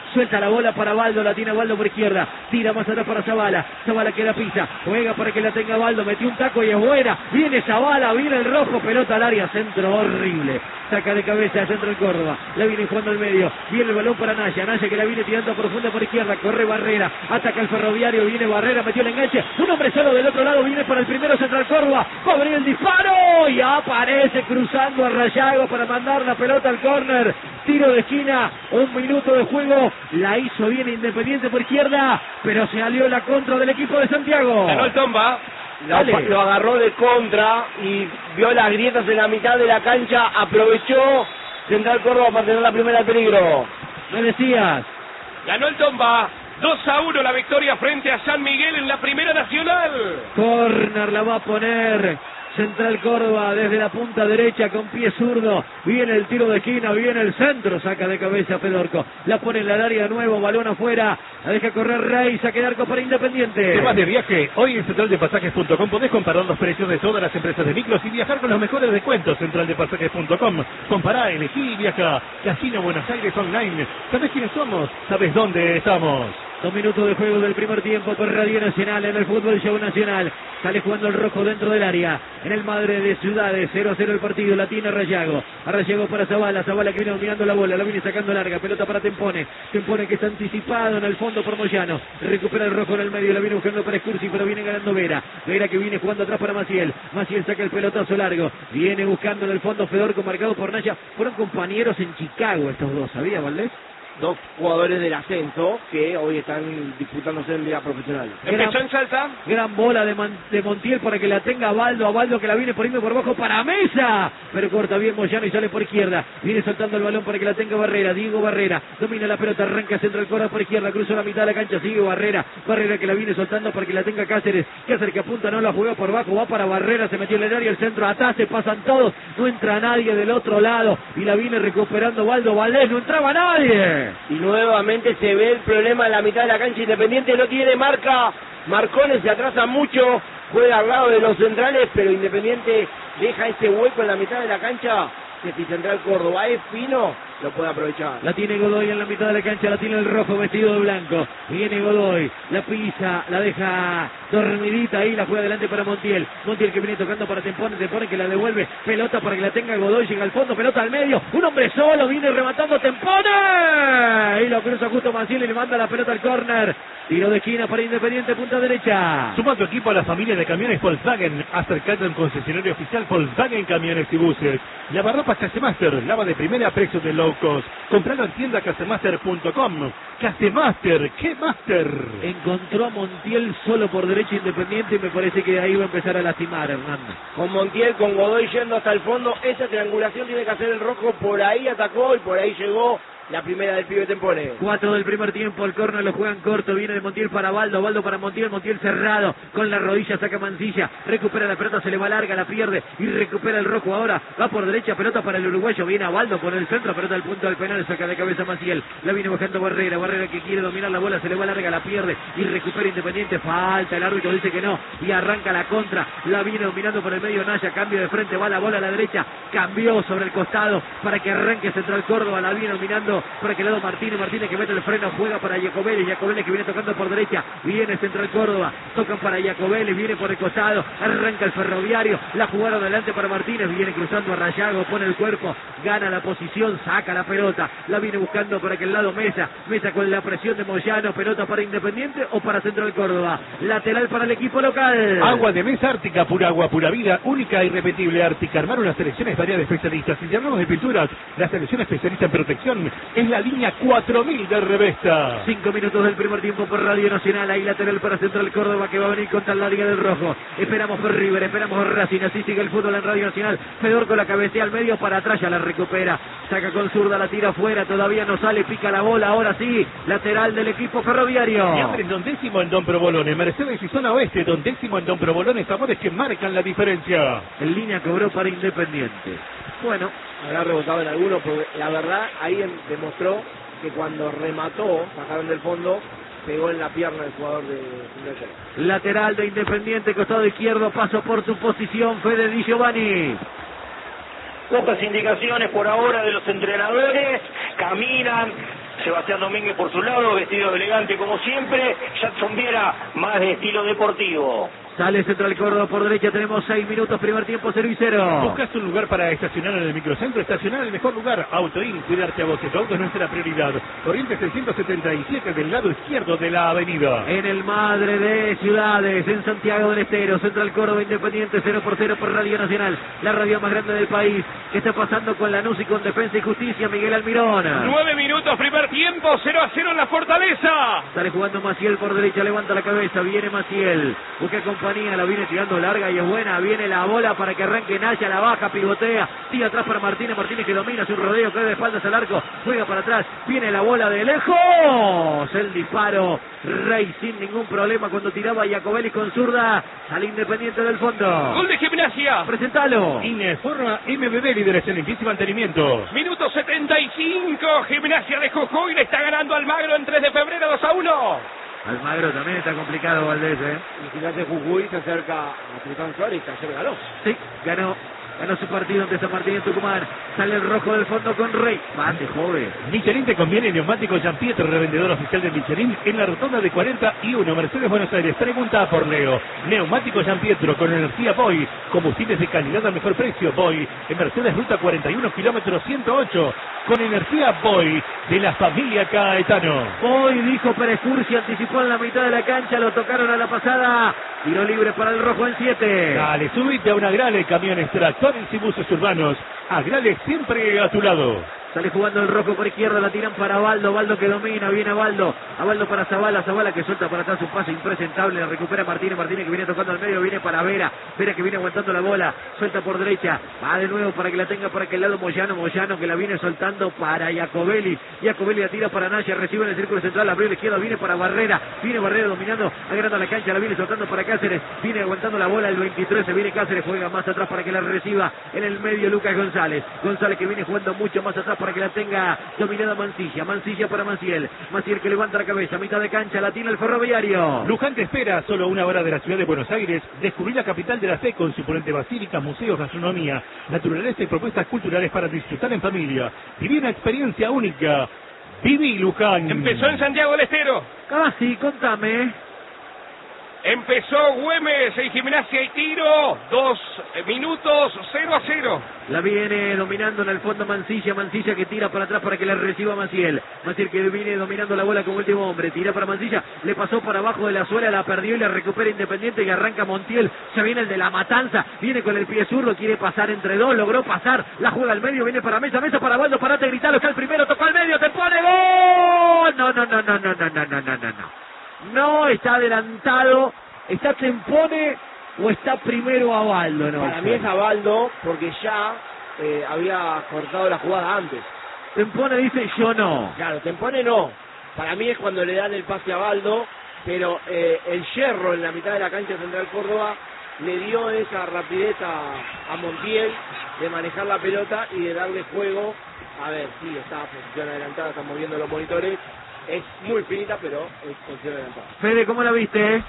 suelta la bola para Baldo, la tiene Baldo por izquierda, tira más atrás para Zavala, Zavala que la pisa, juega para que la tenga Baldo, metió un taco y es buena, viene Zavala, viene el rojo, pelota al área, centro horrible, saca de cabeza, centro el Córdoba, la viene jugando al medio, viene el balón para Naya, Naya que la viene tirando profunda por izquierda, corre Barrera, ataca el Ferroviario, viene Barrera, metió el enganche, un hombre solo del otro lado, viene para el primero central Córdoba, va a venir el disparo y aparece cruzando a Rayago para mandar la pelota al córner, tiro de esquina, un minuto de juego, la hizo bien Independiente por izquierda, pero se alió la contra del equipo de Santiago. Ganó el Tomba. Lo, lo agarró de contra y vio las grietas en la mitad de la cancha, aprovechó Central Córdoba para tener la primera peligro. ¿Me decías? Ganó el Tomba. dos a uno la victoria frente a San Miguel en la Primera Nacional. Corner la va a poner Central Córdoba desde la punta derecha con pie zurdo. Viene el tiro de esquina, viene el centro, saca de cabeza Fedorco. La pone en la área de nuevo, balón afuera. La deja correr Rey, saque de arco para Independiente. Temas de viaje. Hoy en central de pasajes punto com podés comparar los precios de todas las empresas de micros y viajar con los mejores descuentos. central de pasajes punto com. Compará, elegí y viaja. Casino Buenos Aires Online. ¿Sabés quiénes somos? ¿Sabés dónde estamos? Dos minutos de juego del primer tiempo por Radio Nacional en el Fútbol Show Nacional. Sale jugando el rojo dentro del área. En el Madre de Ciudades, cero a cero el partido. La tiene Rayago. A Rayago para Zavala. Zavala que viene dominando la bola. La viene sacando larga. Pelota para Tempone. Tempone que está anticipado en el fondo por Moyano. Recupera el rojo en el medio. La viene buscando para Escursi, pero viene ganando Vera. Vera que viene jugando atrás para Maciel. Maciel saca el pelotazo largo. Viene buscando en el fondo Fedorco, marcado por Naya. Fueron compañeros en Chicago estos dos. ¿Sabía, Valdés? Dos jugadores del ascenso que hoy están disputándose en liga profesional. Empezó en Salta. Gran bola de, Man, de Montiel para que la tenga Baldo. A Baldo que la viene poniendo por abajo para Mesa. Pero corta bien Moyano y sale por izquierda. Viene soltando el balón para que la tenga Barrera. Diego Barrera domina la pelota. Arranca central Córdoba por izquierda. Cruza la mitad de la cancha. Sigue Barrera. Barrera que la viene soltando para que la tenga Cáceres. Cáceres que apunta, no la juega por abajo. Va para Barrera. Se metió en el área. El centro atrás. Se pasan todos. No entra nadie del otro lado. Y la viene recuperando Baldo. Valdés. No entraba nadie. Y nuevamente se ve el problema en la mitad de la cancha. Independiente no tiene marca. Marcones se atrasa mucho. Juega al lado de los centrales, pero Independiente deja ese hueco en la mitad de la cancha que si Central Córdoba es fino, lo puede aprovechar. La tiene Godoy en la mitad de la cancha, la tiene el rojo vestido de blanco. Viene Godoy, la pisa, la deja dormidita ahí, la juega adelante para Montiel. Montiel que viene tocando para Tempone, Tempone que la devuelve. Pelota para que la tenga Godoy, llega al fondo, pelota al medio. Un hombre solo, viene rematando Tempone. Y lo cruza justo Maciel y le manda la pelota al córner. Tiro de esquina para Independiente, punta derecha. Suma tu equipo a la familia de camiones Volkswagen. Acercate al concesionario oficial Volkswagen Camiones y Buses. Lavarropas Casemaster, lava de primera a precio de low cost. Compralo en tienda casemaster punto com. Casemaster, ¿qué master? Encontró a Montiel solo por derecha Independiente y me parece que ahí va a empezar a lastimar, Hernán. Con Montiel, con Godoy yendo hasta el fondo, esa triangulación tiene que hacer el rojo. Por ahí atacó y por ahí llegó la primera del pibe Tempone. Cuatro del primer tiempo, el córner lo juegan corto, viene de Montiel para Baldo, Baldo para Montiel, Montiel cerrado, con la rodilla saca Mancilla, recupera la pelota, se le va larga, la pierde y recupera el rojo ahora, va por derecha, pelota para el uruguayo, viene a Baldo por el centro, pelota al punto del penal, saca de cabeza Maciel, la viene bajando Barrera, Barrera que quiere dominar la bola, se le va larga, la pierde y recupera Independiente, falta, el árbitro dice que no, y arranca la contra, la viene dominando por el medio Naya, cambio de frente, va la bola a la derecha, cambió sobre el costado para que arranque Central Córdoba, la viene dominando por aquel lado Martínez, Martínez que mete el freno, juega para Jacobelli, Jacobelli que viene tocando por derecha, viene Central Córdoba, tocan para Jacobelli, viene por el costado, arranca el Ferroviario, la jugaron adelante para Martínez, viene cruzando a Rayago, pone el cuerpo, gana la posición, saca la pelota, la viene buscando por aquel lado Mesa, Mesa con la presión de Moyano, pelota para Independiente o para Central Córdoba, lateral para el equipo local. Agua de Mesa Ártica, pura agua, pura vida, única e irrepetible Ártica. Armar una selección es variedad de especialistas. Si hablamos de pinturas, la selección especialista en protección es la línea cuatro mil de Revesta. Cinco minutos del primer tiempo por Radio Nacional, ahí lateral para Central Córdoba que va a venir contra la Liga del Rojo. Esperamos por River, esperamos por Racing, así sigue el fútbol en Radio Nacional. Fedor con la cabecea al medio, para atrás ya la recupera, saca con zurda, la tira afuera, todavía no sale, pica la bola, ahora sí, lateral del equipo Ferroviario. Siempre en Don Décimo en Don Provolone, Mercedes y Zona Oeste, Don Décimo en Don Provolone, sabores que marcan la diferencia. En línea cobró para Independiente. Bueno, habrá rebotado en alguno, porque la verdad ahí demostró que cuando remató, sacaron del fondo, pegó en la pierna del jugador de Independiente. Lateral de Independiente, costado izquierdo, paso por su posición, Fede Di Giovanni. Pocas indicaciones por ahora de los entrenadores, caminan, Sebastián Domínguez por su lado, vestido elegante como siempre. Jackson Viera, más de estilo deportivo. Sale Central Córdoba por derecha, tenemos seis minutos, primer tiempo, cero y cero. ¿Buscas un lugar para estacionar en el microcentro? Estacionar el mejor lugar. Autoin, cuidarte a vos, tu auto es nuestra prioridad. Corrientes seiscientos setenta y siete del lado izquierdo de la avenida. En el Madre de Ciudades, en Santiago del Estero, Central Córdoba Independiente, cero por cero por Radio Nacional, la radio más grande del país. ¿Qué está pasando con Lanús y con Defensa y Justicia? Miguel Almirón. Nueve minutos, primer tiempo, cero a cero en la Fortaleza. Sale jugando Maciel por derecha, levanta la cabeza, viene Maciel, busca compañía, la viene tirando larga y es buena, viene la bola para que arranque Naya, la baja, pivotea, tira atrás para Martínez, Martínez que domina, hace un rodeo, cae de espaldas al arco, juega para atrás, viene la bola de lejos, el disparo, Rey sin ningún problema cuando tiraba Jacobelli con zurda al Independiente del fondo. Gol de Gimnasia. Presentalo. Ineforma M B B, líderes en limpieza y mantenimiento. Minuto setenta y cinco, Gimnasia de Jujuy le está ganando al Magro en tres de febrero, dos a uno. Almagro también está complicado, Valdés, ¿eh? Y Gimnasia de Jujuy se acerca a Tritán Suárez y ayer ganó. Sí, ganó. Ganó su partido ante San Martín en Tucumán. Sale el rojo del fondo con Rey. Bate, joven. Michelin te conviene, neumático Jean Pietro, revendedor oficial de Michelin en la rotonda de cuarenta y uno, Mercedes Buenos Aires. Pregunta por Leo. Neumático Jean Pietro con energía Boy. Combustibles de calidad al mejor precio. Boy. En Mercedes Ruta cuarenta y uno, kilómetro ciento ocho. Con energía Boy de la familia Caetano. Boy, dijo Pérez Cursi, anticipó en la mitad de la cancha. Lo tocaron a la pasada. Tiro libre para el rojo en siete. Dale, subite a una Agrale, camiones, tractores y buses urbanos. Agrale siempre a tu lado. Sale jugando el rojo por izquierda, la tiran para Baldo, Baldo que domina, viene a Baldo, a Baldo para Zabala, Zabala que suelta para atrás un pase impresentable, la recupera Martínez, Martínez que viene tocando al medio, viene para Vera, Vera que viene aguantando la bola, suelta por derecha, va de nuevo para que la tenga para aquel lado Moyano, Moyano que la viene soltando para Jacobelli, Jacobelli la tira para Naya, recibe en el círculo central, abrió la izquierda, viene para Barrera, viene Barrera dominando, agranda la cancha, la viene soltando para Cáceres, viene aguantando la bola, el veintitrés, se viene Cáceres, juega más atrás para que la reciba, en el medio Lucas González, González que viene jugando mucho más atrás para que la tenga dominada Mancilla, Mancilla para Maciel, Maciel que levanta la cabeza, mitad de cancha, la tiene el Ferroviario. Luján te espera, solo una hora de la ciudad de Buenos Aires, descubrir la capital de la fe con su ponente basílica, museos, gastronomía, naturaleza y propuestas culturales para disfrutar en familia. Viví una experiencia única. Viví Luján. Empezó en Santiago del Estero. Casi, contame. Empezó Güemes en Gimnasia y Tiro, dos minutos, cero a cero. La viene dominando en el fondo Mancilla, Mancilla que tira para atrás para que la reciba Maciel. Maciel que viene dominando la bola como último hombre, tira para Mancilla, le pasó por abajo de la suela, la perdió y la recupera Independiente y arranca Montiel. Ya viene el de la Matanza, viene con el pie zurdo, quiere pasar entre dos, logró pasar, la juega al medio, viene para Mesa, Mesa para Baldo, parate, gritalo, está el primero, tocó al medio, te pone gol. No, no, no, no, no, no, no, no, no, no. No está adelantado, está Tempone o está primero a Baldo, ¿no? Para mí es a Baldo porque ya eh, había cortado la jugada antes. Tempone dice yo no. Claro, Tempone no. Para mí es cuando le dan el pase a Baldo, pero eh, el Yerro en la mitad de la cancha de Central Córdoba le dio esa rapidez a, a Montiel de manejar la pelota y de darle juego. A ver, sí, está en posición adelantada, están moviendo los monitores. Es muy finita, pero es posición adelantada. Fede, ¿cómo la viste?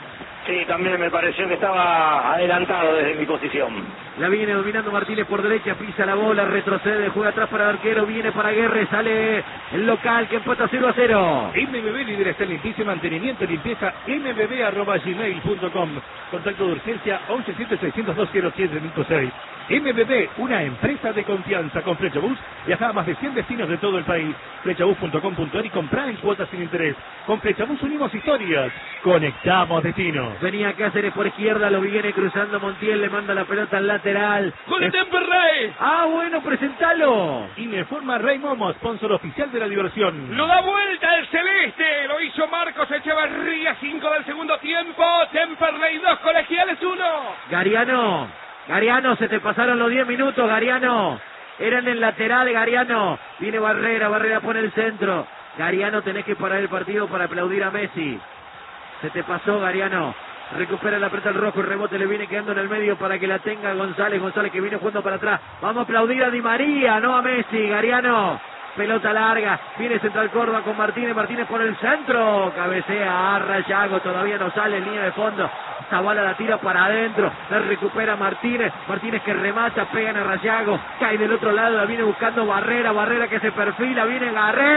Sí, también me pareció que estaba adelantado desde mi posición. La viene dominando Martínez por derecha, pisa la bola, retrocede, juega atrás para el arquero, viene para Guerre, sale el local que empata cero a cero. M B B, líderes en limpieza y mantenimiento, limpieza m b b arroba gmail punto com. Contacto de urgencia once siete seis cero dos cero siete cinco seis. M B B, una empresa de confianza. Con Flechabús viaja a más de cien destinos de todo el país. Flechabús punto com punto ar y compra en cuotas sin interés. Con Flechabús unimos historias, conectamos destinos. Venía Cáceres por izquierda, lo viene cruzando Montiel, le manda la pelota al lateral. ¡Gol de Temperley! Ah, bueno, presentalo. Ineforma Rey Momo, sponsor oficial de la diversión. Lo da vuelta el celeste, lo hizo Marcos Echeverría, cinco del segundo tiempo. Temperley dos, Colegiales uno. Gariano, Gariano, se te pasaron los diez minutos, Gariano. Era en el lateral, Gariano. Viene Barrera, Barrera pone el centro. Gariano, tenés que parar el partido para aplaudir a Messi. Se te pasó, Gariano. Recupera la pelota el rojo, el rebote le viene quedando en el medio para que la tenga González. González que viene jugando para atrás. Vamos a aplaudir a Di María, no a Messi. Gariano, pelota larga. Viene Central Córdoba con Martínez. Martínez por el centro. Cabecea a Rayago, todavía no sale en línea de fondo. Zavala la tira para adentro, la recupera Martínez, Martínez que remata, pega en el Rayago, cae del otro lado, la viene buscando Barrera, Barrera que se perfila, viene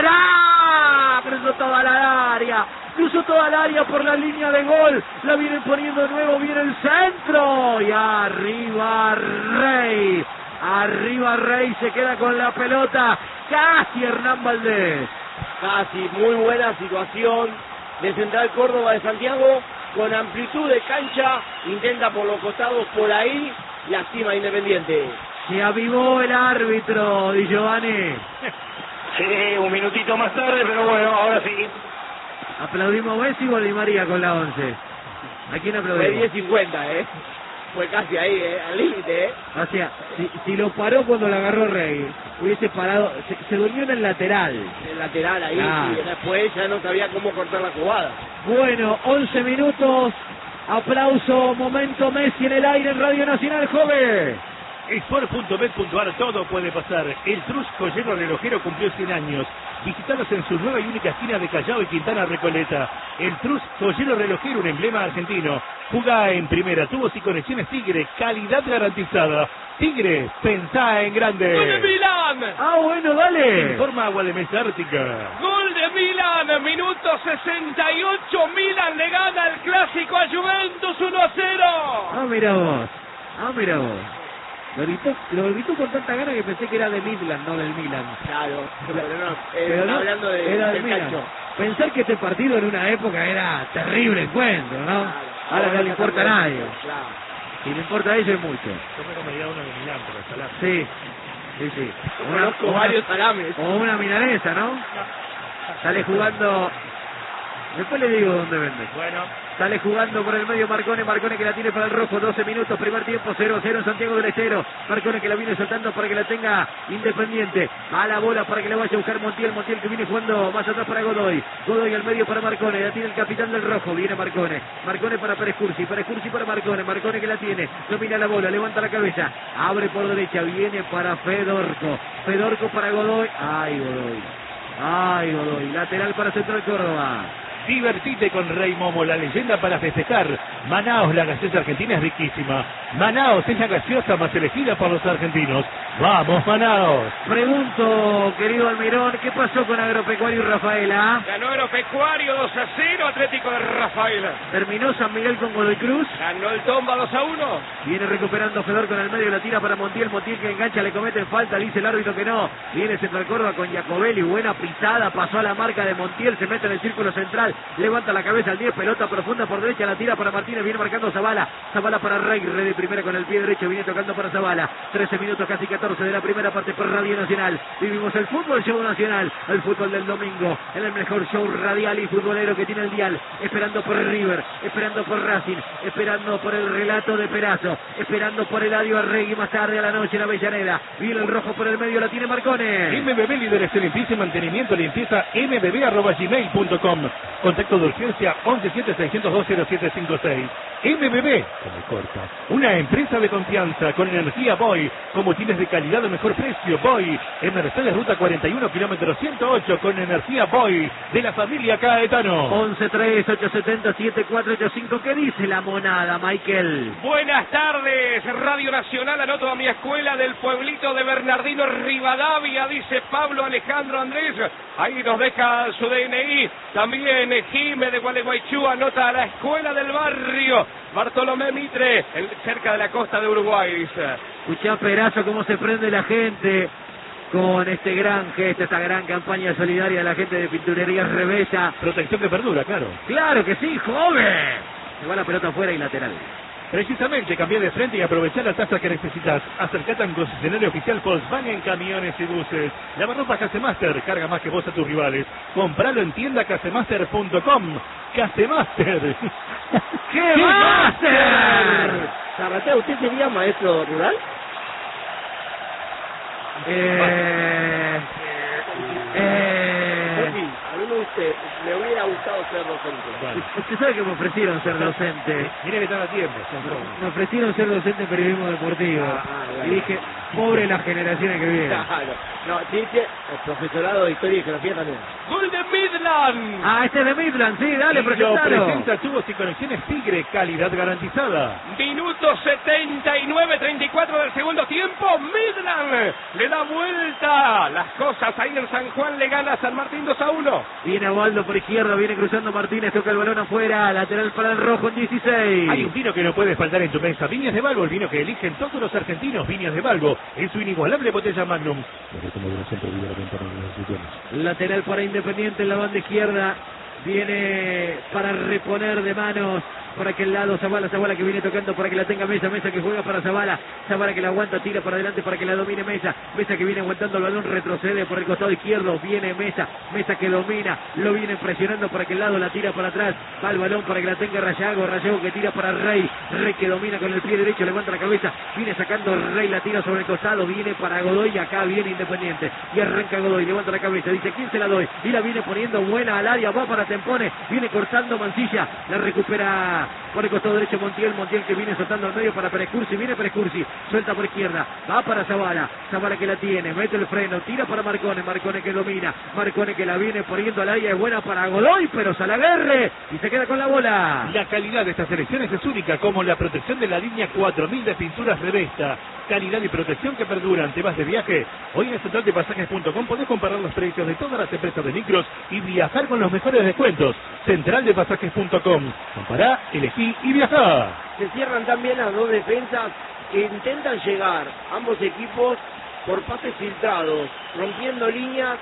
Barrera, cruzó toda la área, cruzó toda el área por la línea de gol, la viene poniendo de nuevo, viene el centro, y arriba Rey, arriba Rey, se queda con la pelota, casi Hernán Valdés. Casi, muy buena situación de Central Córdoba de Santiago, con amplitud de cancha, intenta por los costados por ahí, lastima Independiente. Se avivó el árbitro, Di Giovanni. Sí, un minutito más tarde, pero bueno, ahora sí. Aplaudimos Messi o Di María con la once. ¿A quién Fue aplaudimos? diez cincuenta, ¿eh? Fue casi ahí, ¿eh? Al límite, ¿eh? O sea, si, si lo paró cuando lo agarró Rey, hubiese parado, se, se durmió en el lateral. El lateral ahí, Ah. y después ya no sabía cómo cortar la jugada. Bueno, once minutos, aplauso, momento Messi en el aire en Radio Nacional, joven. Sport punto bet punto ar, todo puede pasar. El Trus Joyero Relojero cumplió cien años. Visítalos en su nueva y única esquina de Callao y Quintana Recoleta. El Trus Joyero Relojero, un emblema argentino. Jugá en primera, tubos y conexiones Tigre, calidad garantizada. Tigre, pensá en grande. ¡Gol de Milán! Ah, bueno, dale. Informa Agua de Mesa Ártica. ¡Gol de Milán! Minuto sesenta y ocho. Milán le gana el clásico a Juventus uno a cero. Ah, mira vos. Ah, mira vos. Lo gritó, lo gritó con tanta gana que pensé que era de Midland, no del Milan. Claro, pero no, eh, Pero está no, hablando de, era del del Milan. calcio. Pensar que este partido en una época era terrible encuentro, ¿no? Claro, Ahora no le ya importa a está nadie. Claro. Si le importa a ellos es mucho. Yo me comería uno de Milán, pero salame. Sí, sí, sí. Conozco varios salames. O una milanesa, ¿no? Sale jugando... Después le digo dónde vende. Bueno, Sale jugando por el medio Marcone, Marcone que la tiene para el rojo, doce minutos, primer tiempo, cero a cero en Santiago del Estero. Marcone que la viene soltando para que la tenga Independiente. A la bola para que la vaya a buscar Montiel, Montiel que viene jugando más atrás para Godoy. Godoy al medio para Marcone, la tiene el capitán del rojo, viene Marcone. Marcone para Pérez Cursi, Pérez Cursi para Marcone, Marcone que la tiene, domina la bola, levanta la cabeza, abre por derecha, viene para Fedorco. Fedorco para Godoy, ay Godoy, ay Godoy, lateral para Central Córdoba. divertite con Rey Momo, la leyenda para festejar. Manaos, la gaseosa argentina es riquísima. Manaos es la gaseosa más elegida por los argentinos. ¡Vamos, Manaos! Pregunto, querido Almirón, ¿qué pasó con Agropecuario y Rafaela? Ganó Agropecuario dos a cero, Atlético de Rafaela. Terminó San Miguel con Godoy Cruz. Ganó el Tomba dos a uno. Viene recuperando Fedor con el medio, la tira para Montiel. Montiel que engancha, le cometen falta, dice el árbitro que no. Viene Central Córdoba con Jacobelli, buena pisada, pasó a la marca de Montiel, se mete en el círculo central, levanta la cabeza al diez, pelota profunda por derecha, la tira para Martínez, viene marcando Zavala. Zavala para Rey, Rey de primera con el pie derecho, viene tocando para Zavala. trece minutos, casi catorce de la primera parte por Radio Nacional. Vivimos el fútbol, show nacional, el fútbol del domingo, en el mejor show radial y futbolero que tiene el dial, esperando por River, esperando por Racing, esperando por el relato de Perazo, esperando por el adiós a Rey y más tarde a la noche en Avellaneda. Viene el rojo por el medio, la tiene Marcone. M B B Líderes en Limpieza y Mantenimiento, limpieza m b b arroba gmail punto com. Contacto de urgencia once siete seiscientos dos cero siete cinco seis. M B B, como corta, una empresa de confianza con energía Boy, combustibles de calidad de mejor precio. Boy, en Mercedes Ruta cuarenta y uno, kilómetro ciento ocho, con energía Boy, de la familia Caetano. once tres ocho siete cero siete cuatro ocho cinco. ¿Qué dice la monada, Michael? Buenas tardes, Radio Nacional, anoto a mi escuela del pueblito de Bernardino Rivadavia, dice Pablo Alejandro Andrés, ahí nos deja su D N I, también Jime de Gualeguaychú anota a la escuela del barrio, Bartolomé Mitre, en, cerca de la costa de Uruguay, dice. Escuchá, Perazo, cómo se prende la gente con este gran gesto, esta gran campaña solidaria de la gente de Pinturería Revesa. Protección de verdura, claro. ¡Claro que sí, joven! Se va la pelota afuera y lateral. Precisamente, cambiá de frente y aprovechá la tasa que necesitas. Acercate a un concesionario oficial Volkswagen en camiones y buses. Lavarropa Casemaster, carga más que vos a tus rivales. Compralo en tienda casemaster punto com. Casemaster. ¡Qué máster! Zarratea, ¿usted sería maestro rural? Eh... Eh... Sí, a mí me, usted, me hubiera gustado ser docente. Bueno. Usted sabe que me ofrecieron ser docente. Mire que está a tiempo. Me ofrecieron ser docente en periodismo deportivo. Ah, ah, bueno. Y dije, Pobre las generaciones que vienen. Claro. No, sí, sí, el profesorado de Historia y Geografía también. ¡Gol de Midland! Ah, este es de Midland, sí, dale, Y lo presentalo. presenta Tubos y Conexiones Tigre, calidad garantizada. Minuto setenta y nueve, treinta y cuatro del segundo tiempo. Midland le da vuelta. Las cosas ahí en San Juan, le gana a San Martín dos a uno. Viene Waldo por izquierda, viene cruzando Martínez, toca el balón afuera, lateral para el rojo en dieciséis. Hay un vino que no puede faltar en tu mesa. Viñas de Valgo, el vino que eligen todos los argentinos. Viñas de Valgo, en su inigualable botella Magnum. Lateral para Independiente en la banda izquierda. Viene para reponer de manos por aquel lado Zavala, Zavala que viene tocando para que la tenga Mesa, Mesa que juega para Zavala, Zavala que la aguanta, tira para adelante para que la domine Mesa, Mesa que viene aguantando el balón, retrocede por el costado izquierdo, viene Mesa, Mesa que domina, lo viene presionando por aquel lado, la tira para atrás, va el balón para que la tenga Rayago, Rayago que tira para Rey, Rey que domina con el pie derecho, levanta la cabeza, viene sacando Rey, la tira sobre el costado, viene para Godoy, acá viene Independiente, y arranca Godoy, levanta la cabeza, dice quién se la doy, y la viene poniendo buena al área, va para Tempone, viene cortando Mancilla, la recupera por el costado derecho Montiel, Montiel que viene soltando al medio para Perescursi, viene Perescursi, suelta por izquierda, va para Zavala, Zavala que la tiene, mete el freno, tira para Marcone, Marcone que domina, Marcone que la viene poniendo al área, es buena para Godoy, pero Salaguerre, y se queda con la bola. La calidad de estas selecciones es única, como la protección de la línea cuatro mil de pinturas Revesta. Calidad y protección que perduran. ¿Te vas de viaje? Hoy en central de pasajes punto com podés comparar los precios de todas las empresas de micros y viajar con los mejores descuentos. central de pasajes punto com. Compará, elegí y viajá. Se cierran también las dos defensas que intentan llegar ambos equipos por pases filtrados, rompiendo líneas